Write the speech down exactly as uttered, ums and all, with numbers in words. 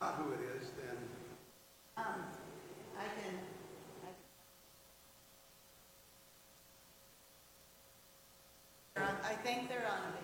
not who it is, then Um, I can, I I think they're on